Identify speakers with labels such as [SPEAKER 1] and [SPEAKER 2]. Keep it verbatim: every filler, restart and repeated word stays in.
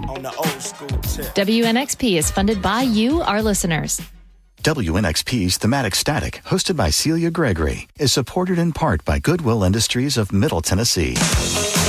[SPEAKER 1] on the old school tip.
[SPEAKER 2] W N X P is funded by you, our listeners.
[SPEAKER 3] W N X P's Thematic Static, hosted by Celia Gregory, is supported in part by Goodwill Industries of Middle Tennessee.